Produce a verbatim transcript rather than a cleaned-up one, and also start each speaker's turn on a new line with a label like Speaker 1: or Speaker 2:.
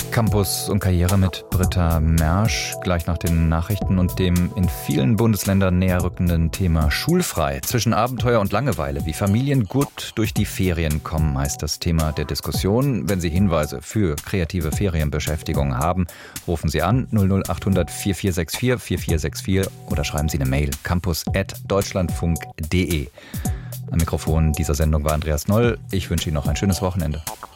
Speaker 1: Campus und Karriere mit Britta Mersch, gleich nach den Nachrichten und dem in vielen Bundesländern näher rückenden Thema schulfrei. Zwischen Abenteuer und Langeweile, wie Familien gut durch die Ferien kommen, heißt das Thema der Diskussion. Wenn Sie Hinweise für kreative Ferienbeschäftigung haben, rufen Sie an null null acht hundert vier vier sechs vier vier vier sechs vier oder schreiben Sie eine Mail campus at deutschlandfunk punkt de. Am Mikrofon dieser Sendung war Andreas Noll. Ich wünsche Ihnen noch ein schönes Wochenende.